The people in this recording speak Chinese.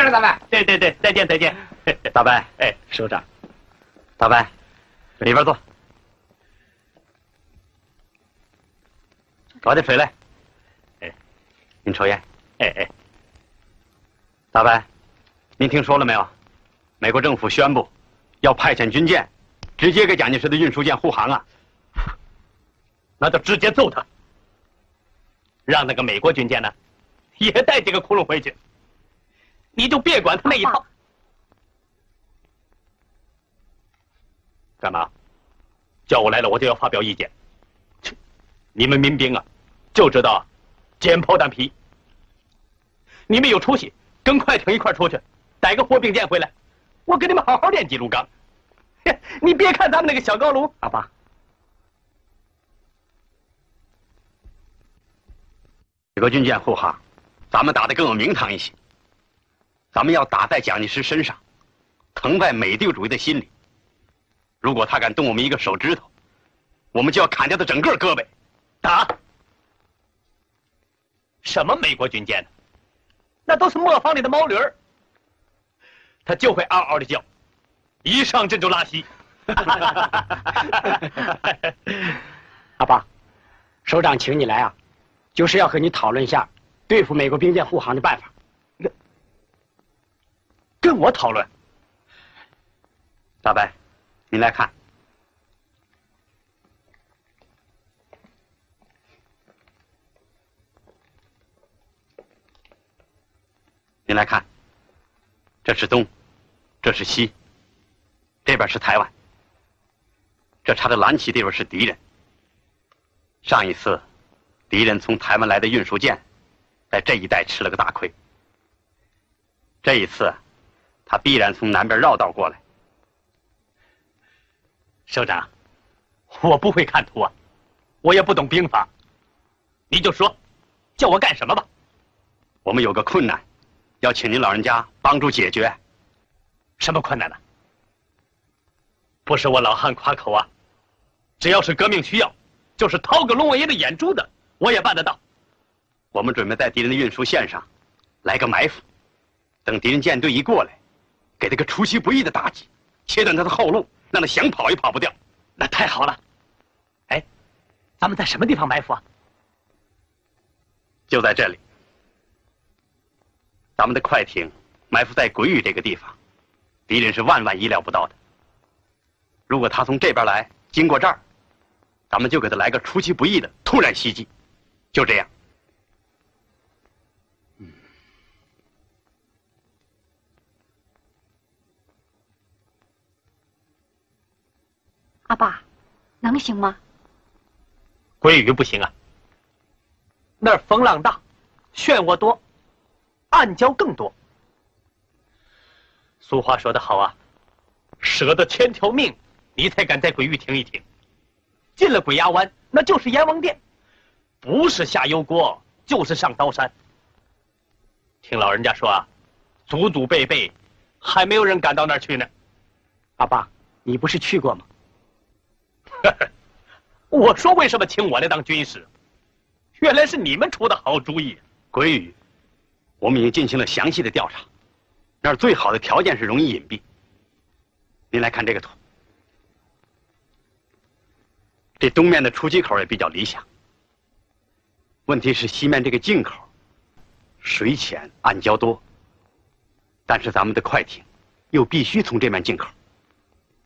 了，大白。 对，再见，再见。 大白， 哎， 首长，大白，里边坐，搞点水来。 哎， 您抽烟。 哎， 大白，您听说了没有？美国政府宣布要派遣军舰，直接给蒋介石的运输舰护航啊！ 那就直接揍他，让那个美国军舰呢，也带几个窟窿回去。你就别管他那一套。干嘛？叫我来了，我就要发表意见。切，你们民兵啊，就知道捡炮弹皮。你们有出息，跟快艇一块出去，逮个货兵舰回来，我给你们好好练几炉钢。你别看咱们那个小高炉， 阿爸，美国军舰护航，咱们打得更有名堂一些。咱们要打在蒋介石身上，疼在美帝主义的心里。如果他敢动我们一个手指头，我们就要砍掉他整个胳膊。 打？什么美国军舰呢？那都是磨坊里的毛驴儿，他就会嗷嗷的叫，一上阵就拉稀。 阿爸，首长请你来啊，就是要和你讨论一下对付美国兵舰护航的办法。 跟我讨论？ 大白，您来看，您来看，这是东，这是西，这边是台湾，这插着蓝旗地方是敌人。上一次，敌人从台湾来的运输舰，在这一带吃了个大亏。这一次，他必然从南边绕道过来。 首长，我不会看图啊，我也不懂兵法，你就说，叫我干什么吧。 我们有个困难，要请您老人家帮助解决。 什么困难呢？不是我老汉夸口啊，只要是革命需要，就是掏个龙王爷的眼珠子，我也办得到。 我们准备在敌人的运输线上来个埋伏，等敌人舰队一过来，给他个出其不意的打击，切断他的后路，让他想跑也跑不掉。 那太好了。哎，咱们在什么地方埋伏啊？ 就在这里，咱们的快艇埋伏在鬼屿这个地方，敌人是万万意料不到的。如果他从这边来，经过这儿，咱们就给他来个出其不意的突然袭击，就这样。 阿爸，能行吗？ 鬼屿不行啊，那儿风浪大，漩涡多，暗礁更多。俗话说得好啊，舍得千条命，你才敢在鬼域停一停。进了鬼牙湾，那就是阎王殿，不是下油锅，就是上刀山。听老人家说啊，祖祖辈辈还没有人敢到那儿去呢。 阿爸，你不是去过吗？ 我说为什么请我来当军师？原来是你们出的好主意。 鬼屿，我们已经进行了详细的调查，那儿最好的条件是容易隐蔽。您来看这个图，这东面的出击口也比较理想。问题是西面这个进口，水浅暗礁多，但是咱们的快艇又必须从这面进口。